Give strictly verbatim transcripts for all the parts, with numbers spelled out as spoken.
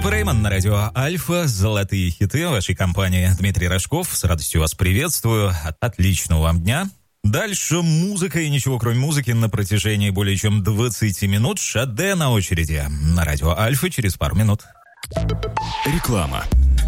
Группа Реймон на радио Альфа. Золотые хиты вашей компании. Дмитрий Рожков. С радостью вас приветствую. Отличного вам дня. Дальше музыка и ничего кроме музыки на протяжении более чем двадцати минут. Шаде на очереди. На радио Альфа через пару минут. Реклама.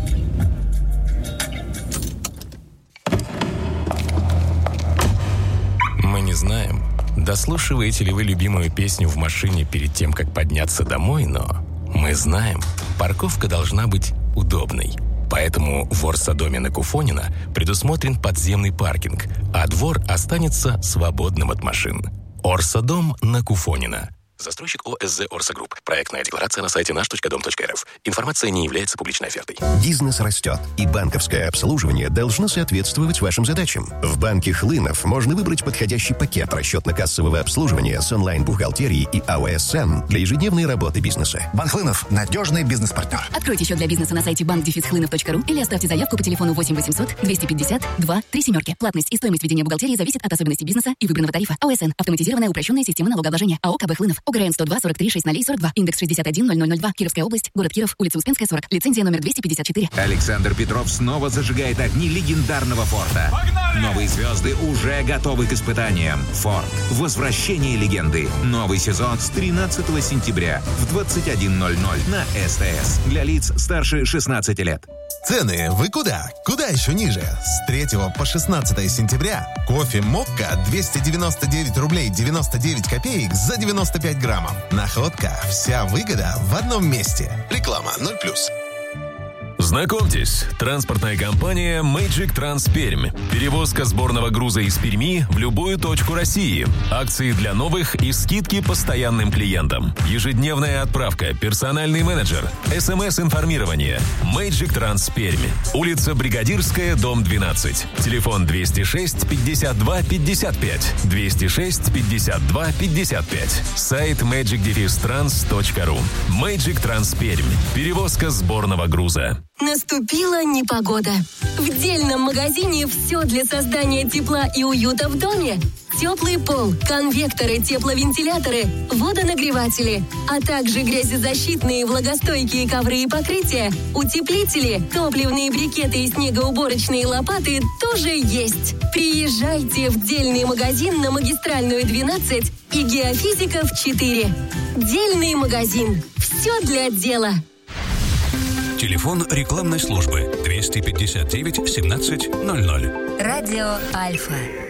Мы не знаем, дослушиваете ли вы любимую песню в машине перед тем, как подняться домой, но мы знаем, парковка должна быть удобной. Поэтому в Орсодоме на Куфонина предусмотрен подземный паркинг, а двор останется свободным от машин. Орсодом на Куфонина. Застройщик ОСЗ «Орса Групп». Проектная декларация на сайте наш точка дом точка эр эф. Информация не является публичной офертой. Бизнес растет, и банковское обслуживание должно соответствовать вашим задачам. В банке Хлынов можно выбрать подходящий пакет расчетно-кассового обслуживания с онлайн-бухгалтерией и АОСН для ежедневной работы бизнеса. Банк Хлынов – надежный бизнес-партнер. Откройте счет для бизнеса на сайте банк дефис хлынов точка ру или оставьте заявку по телефону восемь восемьсот двести пятьдесят два три семерки. Платность и стоимость ведения бухгалтерии зависит от особенностей бизнеса и выбранного тарифа. АОСН – автоматизированная упрощенная система налогообложения. АО КБ Хлынов. ОГРН сто два сорок три шесть ноль сорок два. Индекс шестьдесят один ноль ноль ноль два. Кировская область. Город Киров. Улица Успенская, сорок. Лицензия номер двести пятьдесят четыре. Александр Петров снова зажигает огни легендарного Форда. Погнали! Новые звезды уже готовы к испытаниям. Форд. Возвращение легенды. Новый сезон с тринадцатого сентября в двадцать один ноль ноль на СТС. Для лиц старше шестнадцати лет. Цены вы куда? Куда еще ниже? С третьего по шестнадцатое сентября кофе Мокка двести девяносто девять рублей девяносто девять копеек за девяносто пять граммов. Находка. Вся выгода в одном месте. Реклама ноль плюс. Знакомьтесь, транспортная компания Magic Trans Пермь. Перевозка сборного груза из Перми в любую точку России. Акции для новых и скидки постоянным клиентам. Ежедневная отправка, персональный менеджер, СМС-информирование. Magic Trans Пермь. Улица Бригадирская, дом двенадцать. Телефон двести шесть пятьдесят два пятьдесят пять. двести шесть пятьдесят два пятьдесят пять. Сайт мэджик дефис транс точка ру. Magic Trans Пермь. Перевозка сборного груза. Наступила непогода. В дельном магазине все для создания тепла и уюта в доме. Теплый пол, конвекторы, тепловентиляторы, водонагреватели, а также грязезащитные влагостойкие ковры и покрытия, утеплители, топливные брикеты и снегоуборочные лопаты тоже есть. Приезжайте в дельный магазин на Магистральную двенадцать и Геофизиков четыре. Дельный магазин. Все для дела. Телефон рекламной службы двести пятьдесят девять семнадцать ноль ноль. Радио Альфа.